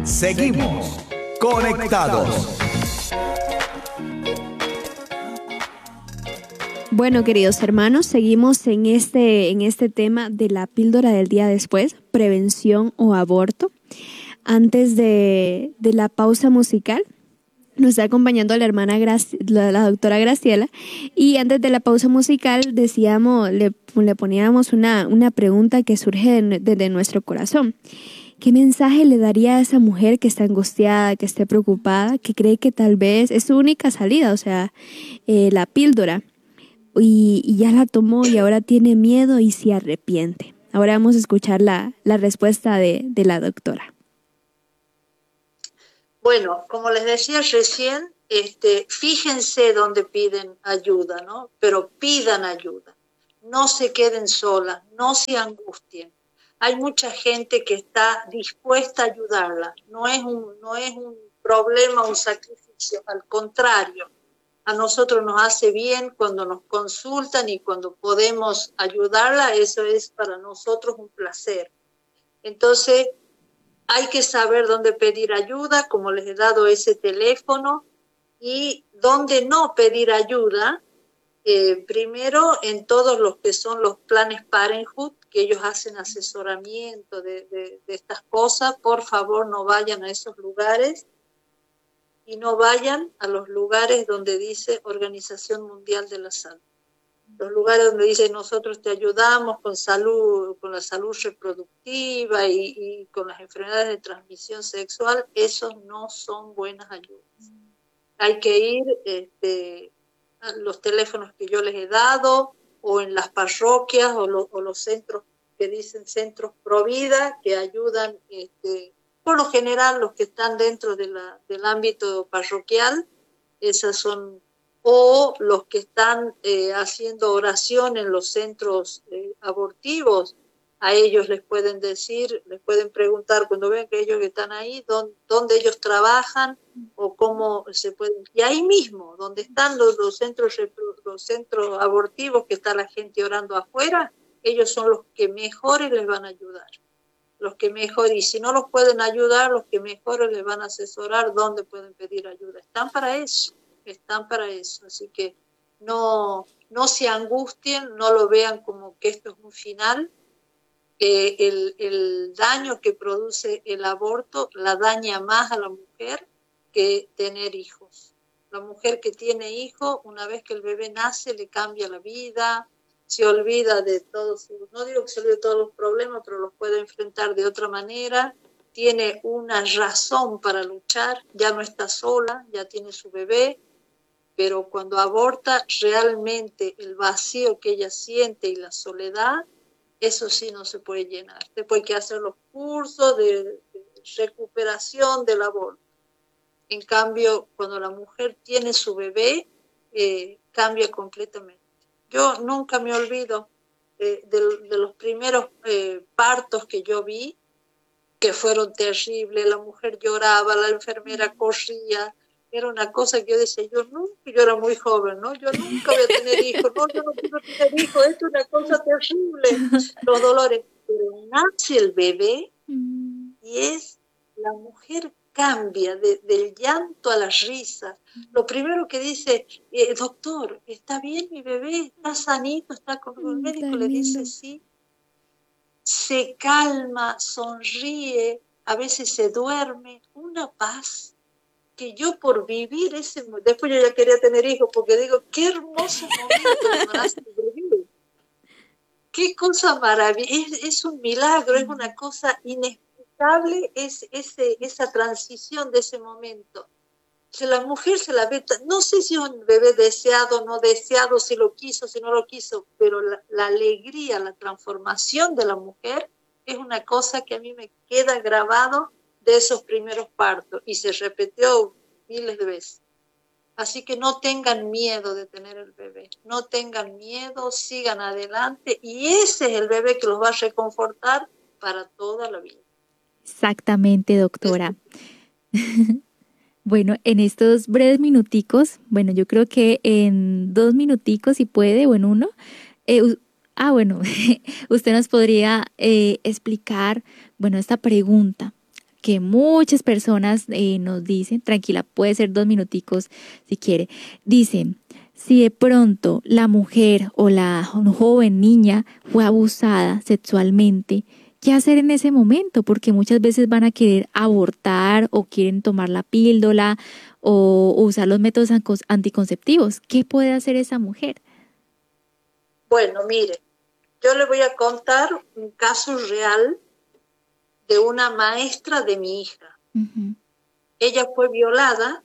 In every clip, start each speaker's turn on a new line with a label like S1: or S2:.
S1: Seguimos conectados.
S2: Bueno, queridos hermanos, seguimos en este tema de la píldora del día después, prevención o aborto. Antes de la pausa musical, nos está acompañando la hermana la doctora Graciela, y antes de la pausa musical le poníamos una pregunta que surge desde nuestro corazón. ¿Qué mensaje le daría a esa mujer que está angustiada, que esté preocupada, que cree que tal vez es su única salida, o sea, la píldora, y ya la tomó y ahora tiene miedo y se arrepiente? Ahora vamos a escuchar la respuesta de la doctora.
S3: Bueno, como les decía recién, fíjense dónde piden ayuda, ¿no? Pero pidan ayuda. No se queden solas, no se angustien. Hay mucha gente que está dispuesta a ayudarla. No es un problema, un sacrificio. Al contrario, a nosotros nos hace bien cuando nos consultan y cuando podemos ayudarla. Eso es para nosotros un placer. Entonces, hay que saber dónde pedir ayuda, como les he dado ese teléfono, y dónde no pedir ayuda. Primero, en todos los que son los planes Parenthood, que ellos hacen asesoramiento de estas cosas. Por favor, no vayan a esos lugares y no vayan a los lugares donde dice Organización Mundial de la Salud. Los lugares donde dice nosotros te ayudamos con salud, con la salud reproductiva y con las enfermedades de transmisión sexual, esos no son buenas ayudas. Hay que ir a los teléfonos que yo les he dado, o en las parroquias, o los centros que dicen centros Provida, que ayudan, por lo general los que están dentro del ámbito parroquial, esas son, o los que están haciendo oración en los centros abortivos. A ellos les pueden decir, les pueden preguntar cuando ven que ellos están ahí, dónde ellos trabajan o cómo se pueden. Y ahí mismo, donde están los centros abortivos, que está la gente orando afuera, ellos son los que mejores les van a ayudar. Los que mejor, y si no los pueden ayudar, los que mejores les van a asesorar dónde pueden pedir ayuda. Están para eso. Así que no se angustien, no lo vean como que esto es un final. El daño que produce el aborto la daña más a la mujer que tener hijos. La mujer que tiene hijos, una vez que el bebé nace, le cambia la vida, se olvida de todos, no digo que se olvide de todos los problemas, pero los puede enfrentar de otra manera, tiene una razón para luchar, ya no está sola, ya tiene su bebé. Pero cuando aborta, realmente el vacío que ella siente y la soledad, eso sí no se puede llenar. Después hay que hacer los cursos de recuperación del aborto. En cambio, cuando la mujer tiene su bebé, cambia completamente. Yo nunca me olvido de los primeros partos que yo vi, que fueron terribles. La mujer lloraba, la enfermera corría. Era una cosa que yo decía, yo era muy joven, ¿no? Yo nunca voy a tener hijos, no, yo no quiero tener hijos, esto es una cosa terrible, los dolores. Pero nace el bebé y la mujer cambia del llanto a la risa. Lo primero que dice, doctor, ¿está bien mi bebé? ¿Está sanito? ¿Está con el médico? Le dice sí. Se calma, sonríe, a veces se duerme, una paz. Que yo por vivir después yo ya quería tener hijos, porque digo, qué hermoso momento cuando nace el bebé. Qué cosa maravillosa, es un milagro, es una cosa inexplicable, esa transición de ese momento. Si la mujer se la ve, no sé si es un bebé deseado, no deseado, si lo quiso, si no lo quiso, pero la alegría, la transformación de la mujer es una cosa que a mí me queda grabado de esos primeros partos, y se repitió miles de veces. Así que no tengan miedo de tener el bebé, no tengan miedo, sigan adelante, y ese es el bebé que los va a reconfortar para toda la vida.
S4: Exactamente, doctora. Bueno, en estos breves minuticos, bueno, yo creo que en 2 minuticos, si puede, o en 1, bueno, usted nos podría explicar, bueno, esta pregunta. que muchas personas nos dicen, tranquila, puede ser 2 minuticos si quiere, dicen, si de pronto la mujer o la joven niña fue abusada sexualmente, ¿qué hacer en ese momento? Porque muchas veces van a querer abortar o quieren tomar la píldora o usar los métodos anticonceptivos. ¿Qué puede hacer esa mujer?
S3: Bueno, mire, yo le voy a contar un caso real de una maestra de mi hija.
S4: Uh-huh.
S3: Ella fue violada,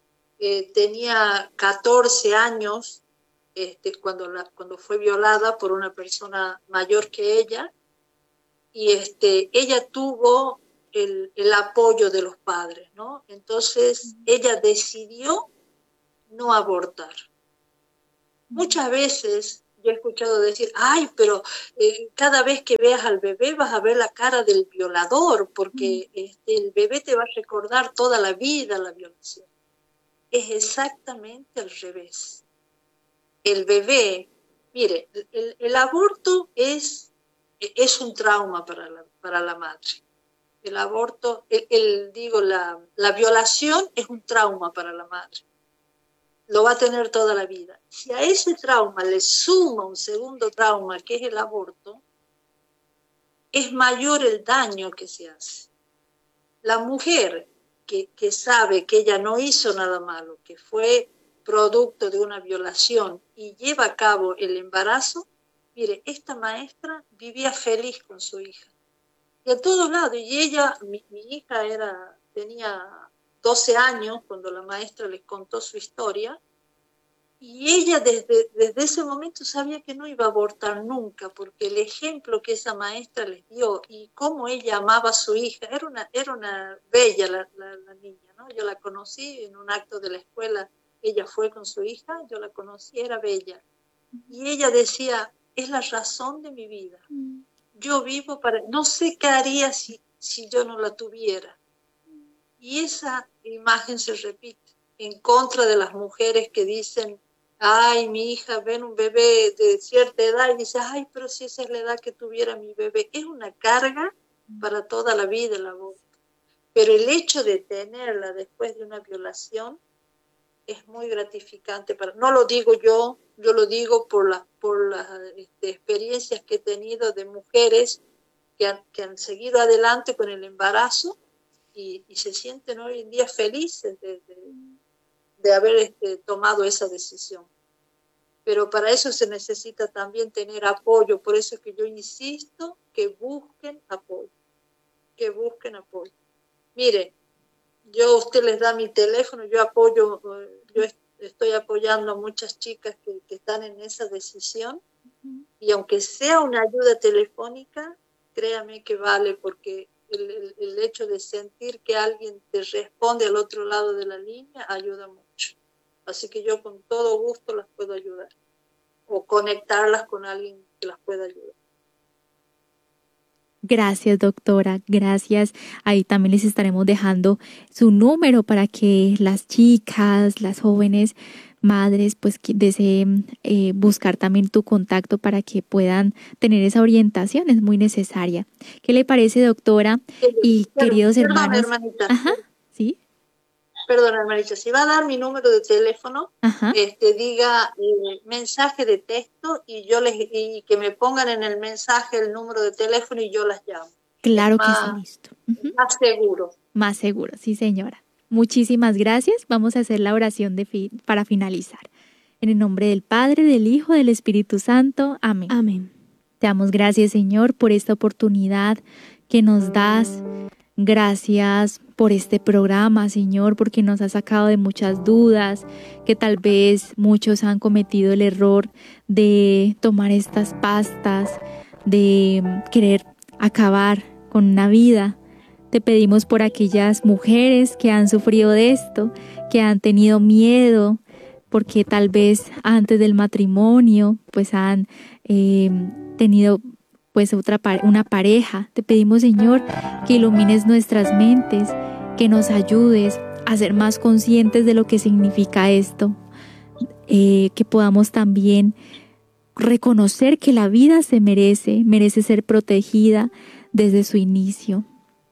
S3: tenía 14 años cuando fue violada por una persona mayor que ella, y ella tuvo el apoyo de los padres, ¿no? Entonces ella decidió no abortar. Muchas veces yo he escuchado decir, ay, pero cada vez que veas al bebé vas a ver la cara del violador, porque el bebé te va a recordar toda la vida la violación. Es exactamente al revés. El bebé, mire, el aborto es un trauma para la madre. El aborto, la violación es un trauma para la madre. Lo va a tener toda la vida. Si a ese trauma le suma un segundo trauma, que es el aborto, es mayor el daño que se hace. La mujer que sabe que ella no hizo nada malo, que fue producto de una violación y lleva a cabo el embarazo, mire, esta maestra vivía feliz con su hija. Y a todos lados, y ella, mi hija tenía 12 años cuando la maestra les contó su historia, y ella desde ese momento sabía que no iba a abortar nunca, porque el ejemplo que esa maestra les dio y cómo ella amaba a su hija, era una bella la niña, ¿no? Yo la conocí en un acto de la escuela, ella fue con su hija, yo la conocí, era bella. Y ella decía, es la razón de mi vida. Yo vivo no sé qué haría si yo no la tuviera. Y esa imagen se repite en contra de las mujeres que dicen, ay, mi hija, ven un bebé de cierta edad y dice, ay, pero si esa es la edad que tuviera mi bebé. Es una carga para toda la vida el aborto. Pero el hecho de tenerla después de una violación es muy gratificante. No lo digo yo lo digo por las experiencias que he tenido de mujeres que han seguido adelante con el embarazo y se sienten hoy en día felices de haber tomado esa decisión. Pero para eso se necesita también tener apoyo, por eso es que yo insisto que busquen apoyo. Mire, usted les da mi teléfono, yo estoy apoyando a muchas chicas que están en esa decisión, y aunque sea una ayuda telefónica, créame que vale, porque el hecho de sentir que alguien te responde al otro lado de la línea ayuda mucho. Así que yo con todo gusto las puedo ayudar o conectarlas con alguien que las pueda ayudar.
S4: Gracias, doctora, gracias. Ahí también les estaremos dejando su número para que las chicas, las jóvenes madres, pues que deseen buscar también tu contacto para que puedan tener esa orientación, es muy necesaria. ¿Qué le parece, doctora? Y queridos hermanos.
S3: Hermanita.
S4: Ajá, sí.
S3: Perdón, hermanita, si va a dar mi número de teléfono, diga mensaje de texto y que me pongan en el mensaje el número de teléfono y yo las llamo.
S4: Claro que sí, listo.
S3: Más seguro.
S4: Más seguro, sí, señora. Muchísimas gracias. Vamos a hacer la oración para finalizar. En el nombre del Padre, del Hijo, del Espíritu Santo. Amén.
S2: Amén.
S4: Te damos gracias, Señor, por esta oportunidad que nos das. Gracias por este programa, Señor, porque nos has sacado de muchas dudas, que tal vez muchos han cometido el error de tomar estas pastas, de querer acabar con una vida. Te pedimos por aquellas mujeres que han sufrido de esto, que han tenido miedo, porque tal vez antes del matrimonio pues han tenido pues una pareja. Te pedimos, Señor, que ilumines nuestras mentes, que nos ayudes a ser más conscientes de lo que significa esto, que podamos también reconocer que la vida se merece ser protegida desde su inicio.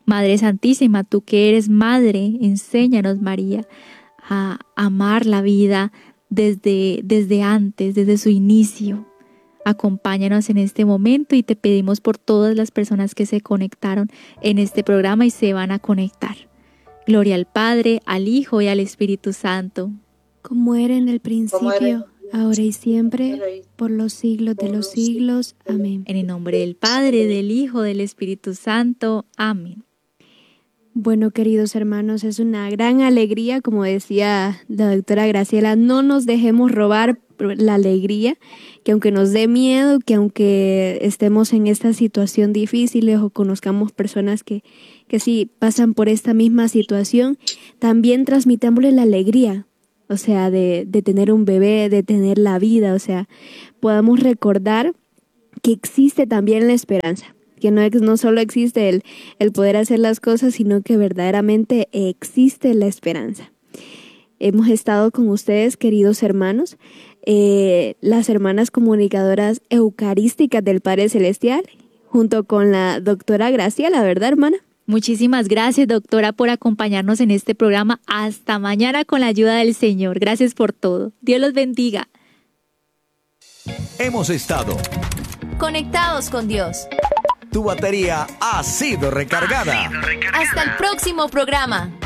S4: Madre Santísima, tú que eres madre, enséñanos, María, a amar la vida desde antes, desde su inicio. Acompáñanos en este momento y te pedimos por todas las personas que se conectaron en este programa y se van a conectar. Gloria al Padre, al Hijo y al Espíritu Santo.
S2: Como era en el principio, ahora y siempre, por los siglos de los siglos. Amén.
S4: En el nombre del Padre, del Hijo, del Espíritu Santo. Amén.
S2: Bueno, queridos hermanos, es una gran alegría, como decía la doctora Graciela, no nos dejemos robar la alegría, que aunque nos dé miedo, que aunque estemos en esta situación difícil o conozcamos personas que sí pasan por esta misma situación, también transmitámosle la alegría, o sea, de tener un bebé, de tener la vida, o sea, podamos recordar que existe también la esperanza. Que no solo existe el poder hacer las cosas, sino que verdaderamente existe la esperanza. Hemos estado con ustedes, queridos hermanos, las hermanas comunicadoras eucarísticas del Padre Celestial, junto con la doctora Graciela, ¿verdad, hermana?
S4: Muchísimas gracias, doctora, por acompañarnos en este programa. Hasta mañana con la ayuda del Señor. Gracias por todo. Dios los bendiga.
S1: Hemos estado
S5: conectados con Dios.
S1: Tu batería ha sido recargada.
S5: Hasta el próximo programa.